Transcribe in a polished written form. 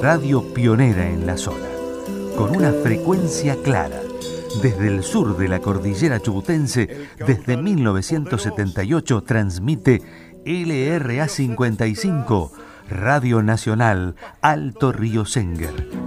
radio pionera en la zona, con una frecuencia clara. Desde el sur de la cordillera chubutense, desde 1978 transmite LRA 55, Radio Nacional Alto Río Senguer.